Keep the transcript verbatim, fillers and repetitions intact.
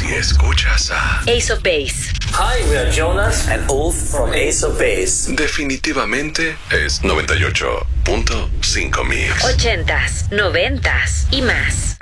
si escuchas a Ace of Base. Hi, we are Jonas and Ulf from Ace of Base. definitivamente es noventa y ocho punto cinco Mix. Ochentas, noventas y más.